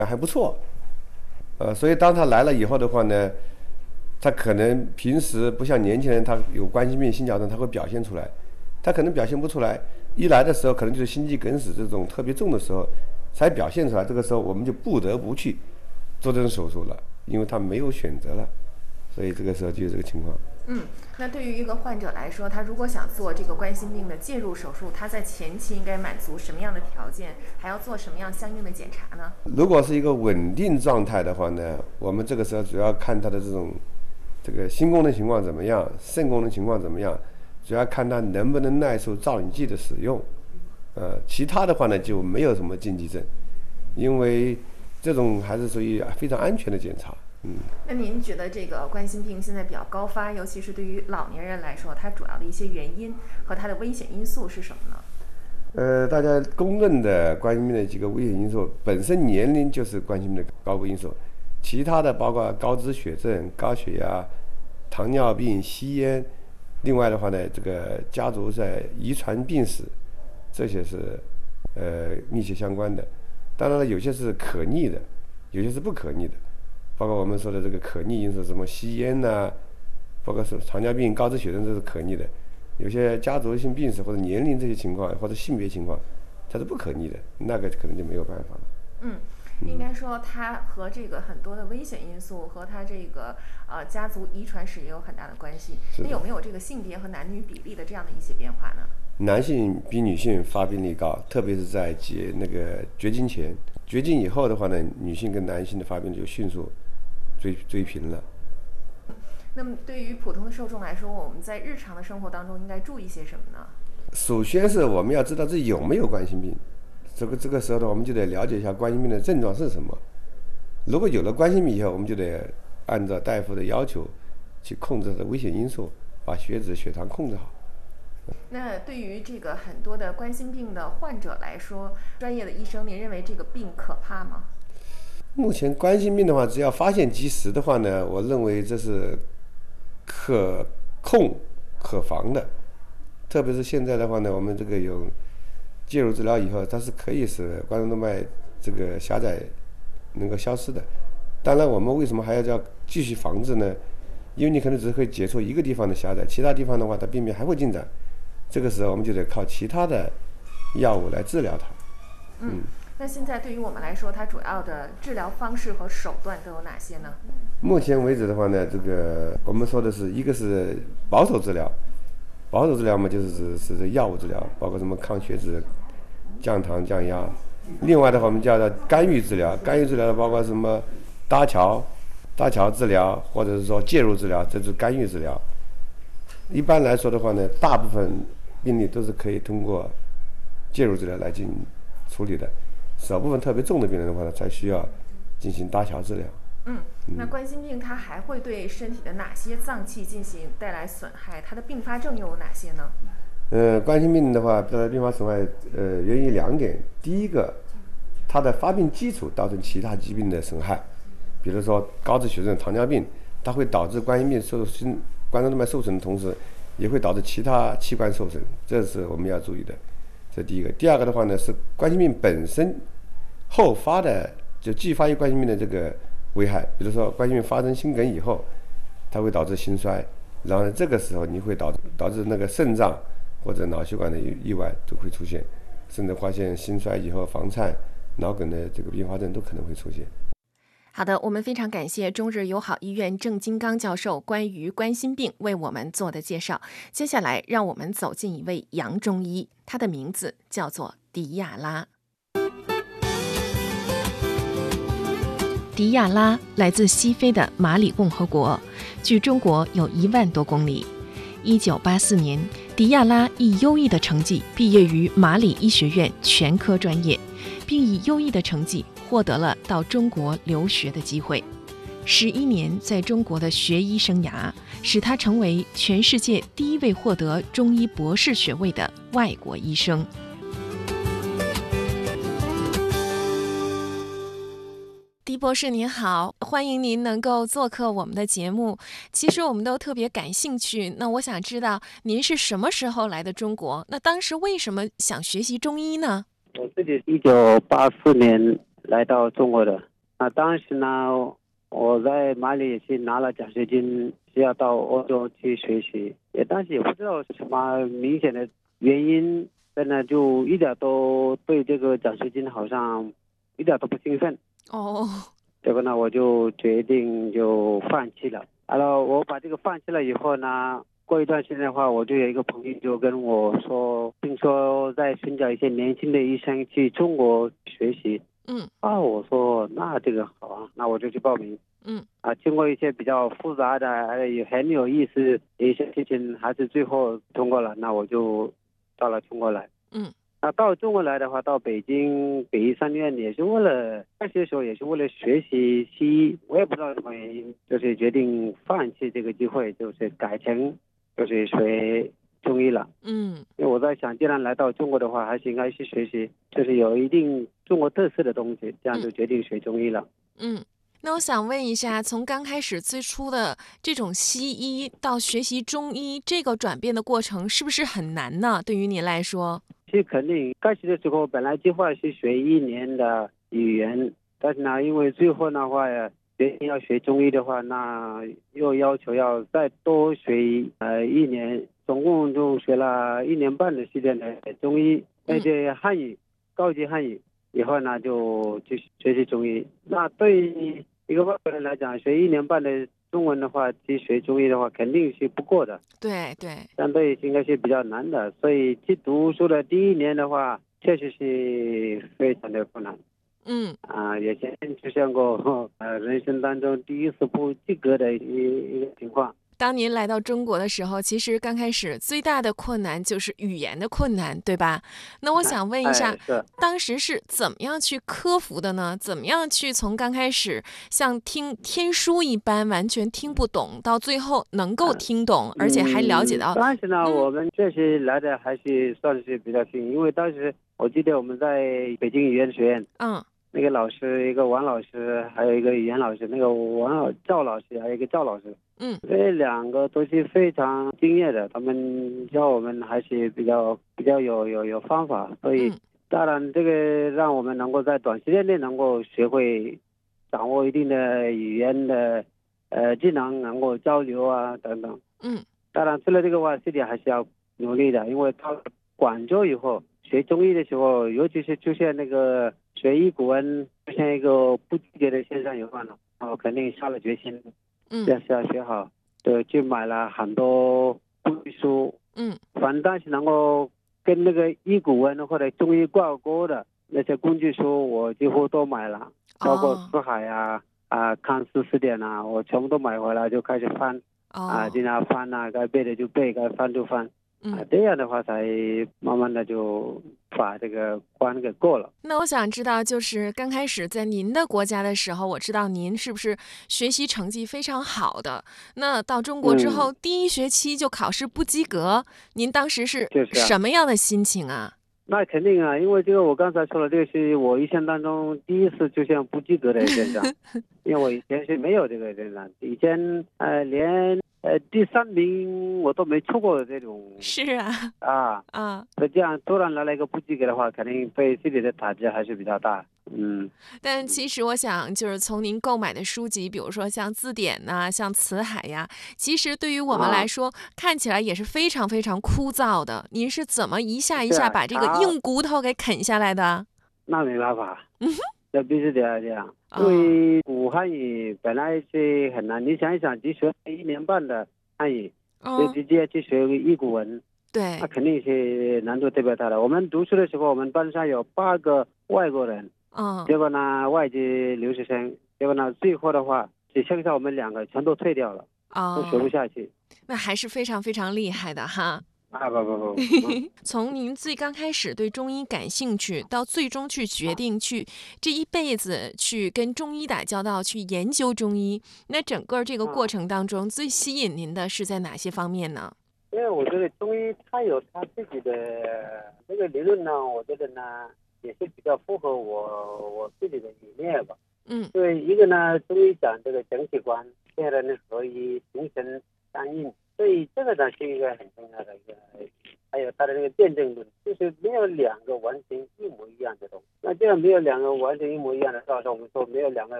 还不错。所以当他来了以后的话呢，他可能平时不像年轻人，他有冠心病、心绞痛，他会表现出来，他可能表现不出来。一来的时候，可能就是心肌梗死这种特别重的时候才表现出来。这个时候我们就不得不去做这种手术了，因为他没有选择了，所以这个时候就有这个情况。 那对于一个患者来说，他如果想做这个冠心病的介入手术，他在前期应该满足什么样的条件，还要做什么样相应的检查呢？ 如果是一个稳定状态的话呢，我们这个时候主要看他的这个心功能情况怎么样，肾功能情况怎么样，主要看他能不能耐受造影剂的使用。其他的话呢就没有什么禁忌症，因为这种还是属于非常安全的检查。 那您觉得这个冠心病现在比较高发，尤其是对于老年人来说，它主要的一些原因和它的危险因素是什么呢？ 大家公认的冠心病的几个危险因素，本身年龄就是冠心病的高危因素，其他的包括高脂血症、高血压、糖尿病、吸烟，另外的话呢，这个家族在遗传病史，这些是密切相关的。当然了，有些是可逆的，有些是不可逆的，包括我们说的这个可逆因素，什么吸烟呐、包括是糖尿病、高脂血症，这是可逆的。有些家族性病史或者年龄这些情况，或者性别情况，它是不可逆的，那个可能就没有办法了。 应该说它和这个很多的危险因素和它这个家族遗传史也有很大的关系。那有没有这个性别和男女比例的这样的一些变化呢？ 男性比女性发病率高，特别是在那个绝经前，绝经以后的话呢，女性跟男性的发病率就迅速追平了。 那么对于普通的受众来说，我们在日常的生活当中应该注意些什么呢？ 首先是我们要知道自己有没有冠心病，这个时候呢，我们就得了解一下冠心病的症状是什么。如果有了冠心病以后，我们就得按照大夫的要求去控制它的危险因素，把血脂、血糖控制好。 那对于这个很多的冠心病的患者来说，专业的医生，您认为这个病可怕吗？ 目前冠心病的话，只要发现及时的话呢，我认为这是可控可防的。特别是现在的话呢，我们这个有介入治疗以后，它是可以使冠状动脉这个狭窄能够消失的。当然，我们为什么还要继续防治呢？因为你可能只会解除一个地方的狭窄，其他地方的话，它病变还会进展。这个时候，我们就得靠其他的药物来治疗它。 那现在对于我们来说，它主要的治疗方式和手段都有哪些呢？ 目前为止的话呢，这个我们说的是一个是保守治疗，保守治疗嘛，就是指药物治疗，包括什么抗血脂、降糖、降压。另外的话，我们叫做干预治疗，干预治疗包括什么搭桥治疗，或者是说介入治疗，这是干预治疗。一般来说的话呢，大部分病例都是可以通过介入治疗来进行处理的，少部分特别重的病人的话呢，才需要进行搭桥治疗。 那冠心病它还会对身体的哪些脏器进行带来损害？它的并发症又有哪些呢？ 冠心病的话，并发损害源于两点。第一个，它的发病基础造成其他疾病的损害，比如说高脂血症、糖尿病，它会导致冠心病冠状动脉受损的同时，也会导致其他器官受损，这是我们要注意的。这第一个。第二个的话呢，是冠心病本身后发的，就继发于冠心病的这个危害。比如说冠心病发生心梗以后，它会导致心衰，然后这个时候你会导致那个肾脏或者脑血管的意外都会出现，甚至发现心衰以后房颤、脑梗的这个并发症都可能会出现。 好的，我们非常感谢中日友好医院郑金刚教授关于冠心病为我们做的介绍。接下来，让我们走进一位洋中医，他的名字叫做迪亚拉。迪亚拉来自西非的马里共和国，距中国有1万多公里。1984年，迪亚拉以优异的成绩毕业于马里医学院全科专业，并以优异的成绩获得了到中国留学的机会。11年在中国的学医生涯，使他成为全世界第一位获得中医博士学位的外国医生。狄博士您好，欢迎您能够做客我们的节目。其实我们都特别感兴趣，那我想知道您是什么时候来的中国？那当时为什么想学习中医呢？ 我自己1984年来到中国的， 当时呢，我在马里也是拿了奖学金，是要到欧洲去学习，当时也不知道什么明显的原因，真的就一点都对这个奖学金好像一点都不兴奋。 哦， 结果呢，我就决定就放弃了。然后我把这个放弃了以后呢，过一段时间的话，我就有一个朋友就跟我说，听说在寻找一些年轻的医生去中国学习。我说那这个好啊，那我就去报名。经过一些比较复杂的还有很有意思的一些事情，还是最后通过了。那我就到了中国来。到中国来的话，到北京北医三院也是为了开学的时候也是为了学习西医，我也不知道什么原因，就是决定放弃这个机会，就是改成就是学中医了。因为我在想，既然来到中国的话，还是应该去学习，就是有一定中国特色的东西，这样就决定学中医了。 那我想问一下，从刚开始最初的这种西医到学习中医，这个转变的过程是不是很难呢？对于你来说？ 其实肯定，开始的时候本来计划是学1年的语言，但是呢，因为最后的话决定要学中医的话，那又要求要再多学1年，总共就学了1年半的时间的中医，而且汉语高级汉语。以后呢，就学习中医。那对于一个外国人来讲，学1年半的中文的话，去学中医的话，肯定是不过的。 对， 相对应该是比较难的。所以去读书的第1年的话，确实是非常的困难。也出现过人生当中第一次不及格的一个情况。 当您来到中国的时候，其实刚开始最大的困难就是语言的困难，对吧？那我想问一下，当时是怎么样去克服的呢？怎么样去从刚开始像听天书一般完全听不懂，到最后能够听懂，而且还了解到？ 当时呢，我们确实来的还是算是比较幸运，因为当时我记得我们在北京语言学院，那个老师一个王老师，还有一个语言老师，那个赵老师，还有一个赵老师。这2个都是非常敬业的，他们教我们还是比较有方法，所以当然这个让我们能够在短时间内能够学会掌握一定的语言的技能，能够交流啊等等。当然除了这个话，自己还是要努力的，因为到广州以后学中医的时候，尤其是出现那个学医古文出现一个不及格的现象以后呢，我肯定下了决心。要学好，对，就买了很多工具书。反正当时能够跟那个医古文或者中医挂钩的那些工具书，我几乎都买了，包括四海康氏词典我全部都买回来就开始翻。经常翻该背的就背，该翻就翻。这样的话才慢慢的就把这个关给过了。 那我想知道，就是刚开始在您的国家的时候，我知道您是不是学习成绩非常好的？那到中国之后，第1学期就考试不及格，您当时是什么样的心情啊？ 那肯定啊，因为这个我刚才说了，这个是我一生当中第一次出现不及格的现象，因为我以前是没有这个现象，以前连第3名我都没出过这种。 是所以这样突然来了一个不及格的话，肯定对自己的打击还是比较大。 但其实我想，就是从您购买的书籍，比如说像字典像辞海呀，其实对于我们来说，看起来也是非常非常枯燥的。您是怎么一下一下把这个硬骨头给啃下来的？ 那没办法，这必须得要这样。因为古汉语本来是很难，你想一想，只学1年半的汉语，就直接去学医古文， 对， 那肯定是难度特别大的。我们读书的时候，我们班上有8个外国人。结果呢，外籍留学生，结果呢，最后的话只剩下我们2个，全都退掉了，都学不下去。 那还是非常非常厉害的哈。 不。 从您最刚开始对中医感兴趣，到最终去决定去这一辈子去跟中医打交道，去研究中医，那整个这个过程当中，最吸引您的是在哪些方面呢？ 因为我觉得中医它有它自己的这个理论呢，我觉得呢也是比较符合我自己的理念吧。对，一个呢，中医讲这个整体观，现在呢合一形成相应，所以这个呢是一个很重要的一个，还有它的这个辩证论，就是没有2个完全一模一样的东西。那这样没有2个完全一模一样的，到时候我们说没有2个